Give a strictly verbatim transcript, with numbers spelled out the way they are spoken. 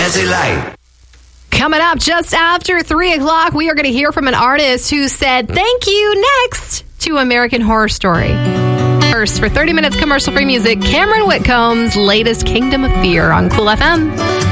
Jazzy Light. Coming up just after three o'clock, we are going to hear from an artist who said thank you next to American Horror Story. First, for thirty minutes commercial-free music, Cameron Whitcomb's latest Kingdom of Fear on Cool F M.